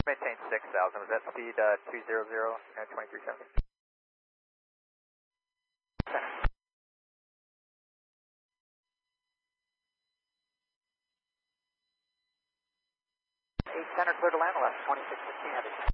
Maintain 6,000. Was that speed 200 and 2370? Center clear to land, left 2615 heavy.